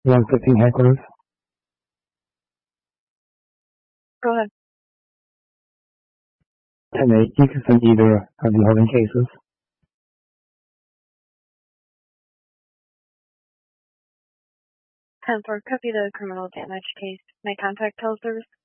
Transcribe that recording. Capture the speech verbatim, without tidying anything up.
one fifteen hecklers. Go ahead. ten eight, you can send either of the holding cases. ten four, copy the criminal damage case. May contact toll service.